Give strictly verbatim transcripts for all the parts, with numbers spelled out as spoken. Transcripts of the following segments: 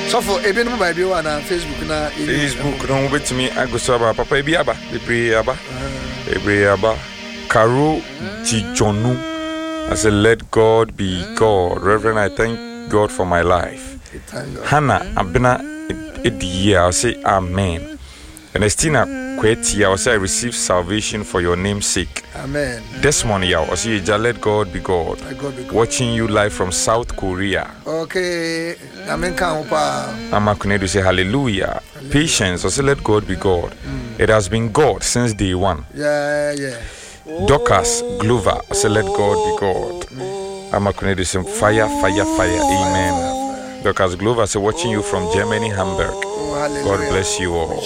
So for ebi no by bi wa na Facebook na Facebook no bet me agoso aba papa ebi aba bebre aba bebre aba Caro Tijonu. I said let God be God. Reverend, I thank God for my life. Hannah Abena Ediye, I'll say amen. Ernestina Kweti, I'll say I receive salvation for your name's sake. Amen. Desmond Yao, I'll say let God be God. God be God. Watching you live from South Korea. Okay. Amen. Amakunedu say hallelujah. hallelujah. Patience, I'll say let God be God. Mm. It has been God since day one. Yeah, yeah. Dorcas Glover, I'll say let God be God. Mm. Amakunedu say fire, fire, fire. Amen. Dorcas Glover say watching you from Germany, Hamburg. Oh, God bless you all.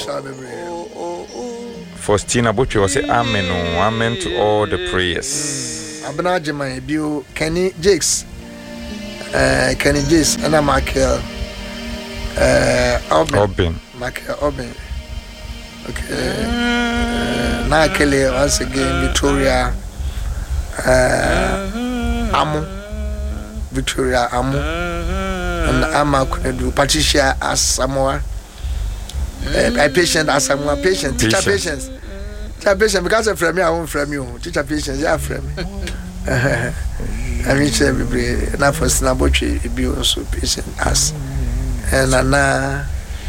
Faustina Butcher will say amen, oh, amen to all the prayers. Abena Jemai Bio Kenny Jakes, uh, Kenny Jakes, and I'm Michael, uh, Obin, Michael Obin. Okay, uh, now Kelly once again Victoria, uh, Amu, Victoria Amu, and Ama Kunedu, Patricia as Samoa. A patient as someone patient, teacher patience. Teacher patient because of from me, I won't from you. Teacher patience, yeah, from me. I mean, everybody, enough for Snabochi, be also patient as. And Anna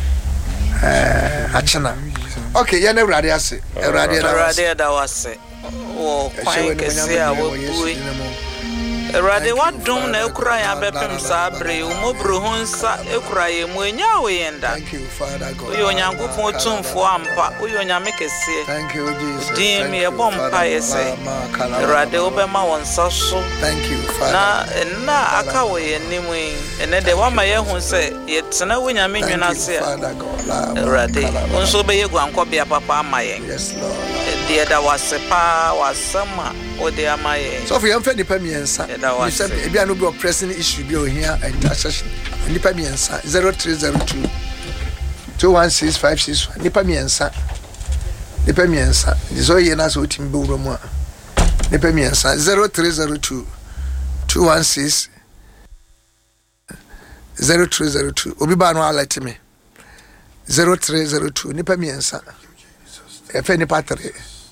Achana. Okay, you never had it. Radia, that was it. Oh, quite a say, I will do it. Rade what dum na ekura ya bepem sabre umobru honsa ekura ye muenya we yenda. Thank you Father God. Uyo nyankopon tumfo ampa uyo nyame kese. Thank you Jesus. Dim ye bompa yese. Rade obema wonsa so. Thank you Father. Na na aka we yenimu ene de wa ma ye hu se ye tena we nyame nwena se. Father God. Rade onso be ye gwankọ bia papa amayen. Yes Lord. De da wasepa wasama ode amayen. So for you friend nipa miensa. You said if you no be pressing issue be here and session nipa miensa zero three zero two two one six five six one nipa miensa nipa miensa so ye na so tim be wuro mu a nipa miensa zero three zero two two one six zero three zero two obi ba no alert me zero three zero two nipa miensa e fe nipa three.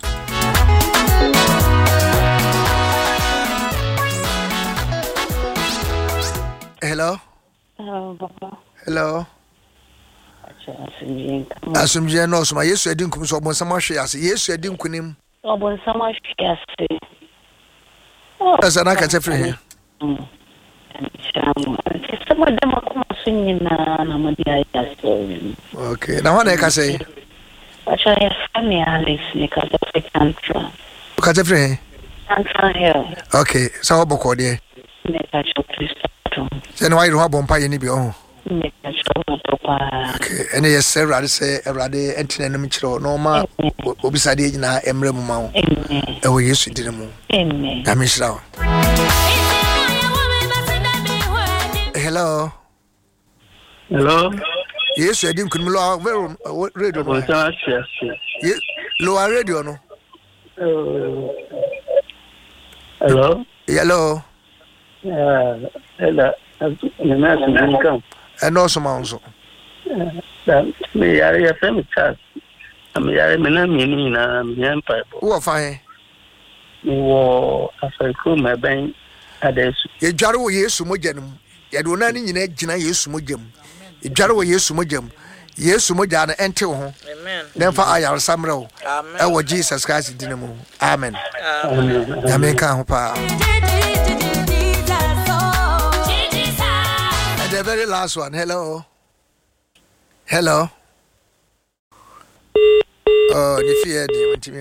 Hello. Hello, Papa. Hello. Asumje. Asumje no so ma Yesu edi nkum so obon sama hwe ase. Yesu edi nkunim. Obon sama hwe ase. Asa na ka tefre he. Mm. Chamo. Sama dema kuma sunyina na modi ayase. Okay. Na wana ka say? Acha ya family Alex ni ka tefre kantra. Ka tefre he? Kantra here. Okay. So oboko de. Ne ka cho Kristo. Then why you have bompa ye ni bi oh. Ne ka cho topa. Okay. Ene yes say rade say rade entine no mchiro no ma obisade nyina emre mu ma wo. Amen. E wo Yesu dire mu. Amen. Amishra. Hello. Hello. Yesu edi nkunum lo very radio no. Yes. Lo radio no. Hello. Hello. Uh, hello. I'm not come. And also Monzo. Me are your family chat. I'm your meaning in empire. Who are fine? Me war after my bank at this. Ye jaro yesu mojanum. Yadona ni nyina gina yesu mojam. Ye jaro yesu mojam. Yesu moja na ente ho. Amen. Nemfa ayar samre ho. Amen. E wo Jesus Christ dinemu. Amen. Amen. Amen kan ho pa. The very last one. Hello. Hello. Oh, the fear, the